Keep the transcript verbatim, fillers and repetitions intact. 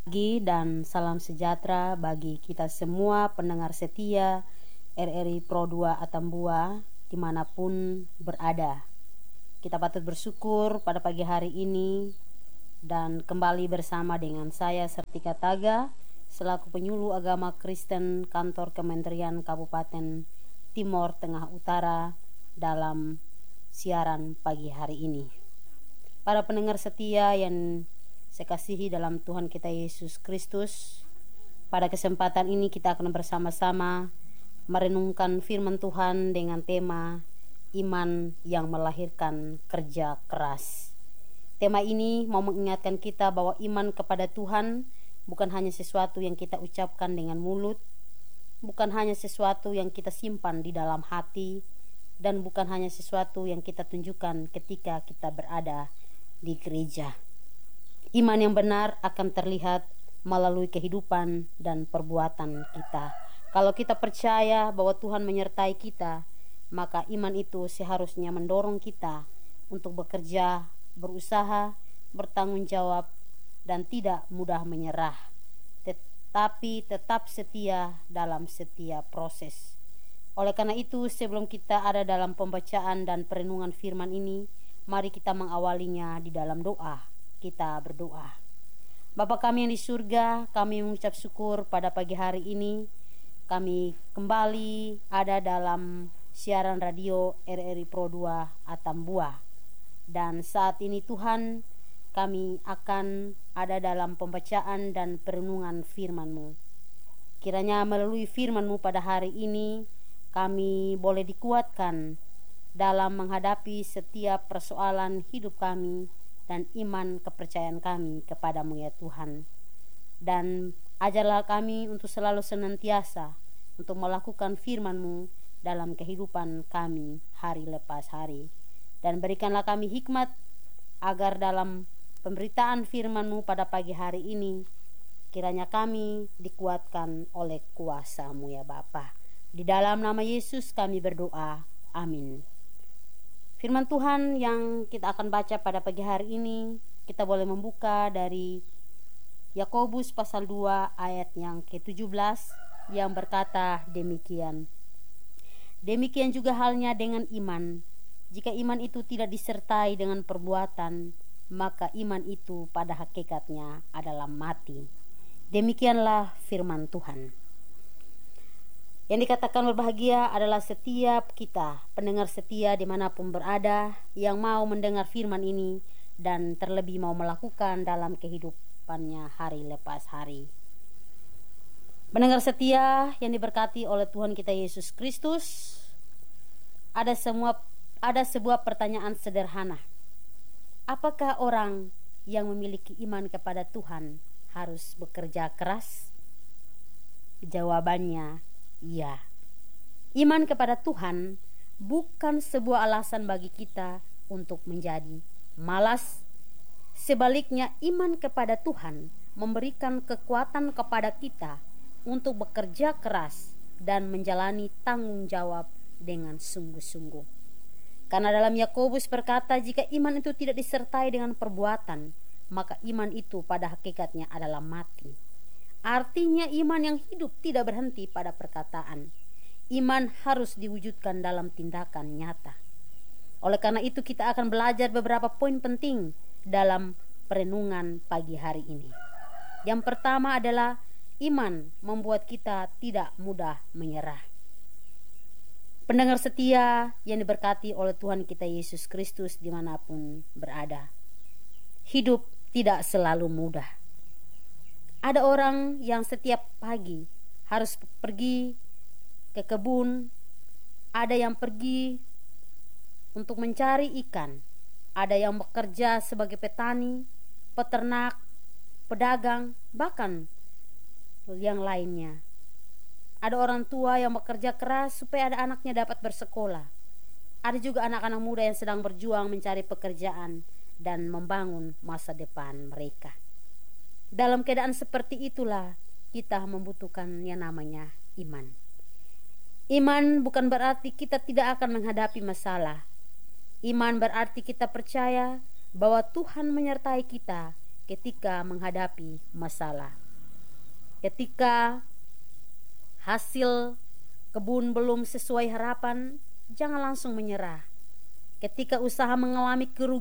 Pagi dan salam sejahtera bagi kita semua pendengar setia R R I Pro dua Atambua dimanapun berada. Kita patut bersyukur pada pagi hari ini dan kembali bersama dengan saya Sertika Taga selaku penyuluh agama Kristen kantor Kementerian Kabupaten Timor Tengah Utara dalam siaran pagi hari ini. Para pendengar setia yang saya kasihi dalam Tuhan kita Yesus Kristus, pada kesempatan ini kita akan bersama-sama merenungkan firman Tuhan dengan tema iman yang melahirkan kerja keras. Tema ini mau mengingatkan kita bahwa iman kepada Tuhan bukan hanya sesuatu yang kita ucapkan dengan mulut, bukan hanya sesuatu yang kita simpan di dalam hati, dan bukan hanya sesuatu yang kita tunjukkan ketika kita berada di gereja. Iman yang benar akan terlihat melalui kehidupan dan perbuatan kita. Kalau kita percaya bahwa Tuhan menyertai kita, maka iman itu seharusnya mendorong kita untuk bekerja, berusaha, bertanggung jawab, dan tidak mudah menyerah, tetapi tetap setia dalam setiap proses. Oleh karena itu, sebelum kita ada dalam pembacaan dan perenungan firman ini, mari kita mengawalinya di dalam doa. Kita berdoa. Bapa kami yang di surga, kami mengucap syukur pada pagi hari ini. Kami kembali ada dalam siaran radio R R I Pro dua Atambua. Dan saat ini Tuhan, kami akan ada dalam pembacaan dan perenungan firman-Mu. Kiranya melalui firman-Mu pada hari ini, kami boleh dikuatkan dalam menghadapi setiap persoalan hidup kami dan iman kepercayaan kami kepadamu ya Tuhan. Dan ajarlah kami untuk selalu senantiasa untuk melakukan firman-Mu dalam kehidupan kami hari lepas hari. Dan berikanlah kami hikmat agar dalam pemberitaan firman-Mu pada pagi hari ini, kiranya kami dikuatkan oleh kuasa-Mu ya Bapa. Di dalam nama Yesus kami berdoa. Amin. Firman Tuhan yang kita akan baca pada pagi hari ini, kita boleh membuka dari Yakobus pasal dua ayat yang ke tujuh belas yang berkata demikian. Demikian juga halnya dengan iman. Jika iman itu tidak disertai dengan perbuatan, maka iman itu pada hakikatnya adalah mati. Demikianlah firman Tuhan. Yang dikatakan berbahagia adalah setiap kita, pendengar setia dimanapun berada, yang mau mendengar firman ini dan terlebih mau melakukan dalam kehidupannya hari lepas hari. Pendengar setia yang diberkati oleh Tuhan kita Yesus Kristus, ada semua ada sebuah pertanyaan sederhana. Apakah orang yang memiliki iman kepada Tuhan harus bekerja keras? Jawabannya iya. Iman kepada Tuhan bukan sebuah alasan bagi kita untuk menjadi malas. Sebaliknya, iman kepada Tuhan memberikan kekuatan kepada kita untuk bekerja keras dan menjalani tanggung jawab dengan sungguh-sungguh. Karena dalam Yakobus berkata, jika iman itu tidak disertai dengan perbuatan, maka iman itu pada hakikatnya adalah mati. Artinya iman yang hidup tidak berhenti pada perkataan. Iman harus diwujudkan dalam tindakan nyata. Oleh karena itu kita akan belajar beberapa poin penting dalam perenungan pagi hari ini. Yang pertama adalah iman membuat kita tidak mudah menyerah. Pendengar setia yang diberkati oleh Tuhan kita Yesus Kristus dimanapun berada. Hidup tidak selalu mudah. Ada orang yang setiap pagi harus pergi ke kebun, ada yang pergi untuk mencari ikan, ada yang bekerja sebagai petani, peternak, pedagang, bahkan yang lainnya. Ada orang tua yang bekerja keras supaya ada anaknya dapat bersekolah. Ada juga anak-anak muda yang sedang berjuang mencari pekerjaan dan membangun masa depan mereka. Dalam keadaan seperti itulah kita membutuhkan yang namanya iman. Iman bukan berarti kita tidak akan menghadapi masalah. Iman berarti kita percaya bahwa Tuhan menyertai kita ketika menghadapi masalah. Ketika hasil kebun belum sesuai harapan, jangan langsung menyerah. Ketika usaha mengalami kerugian,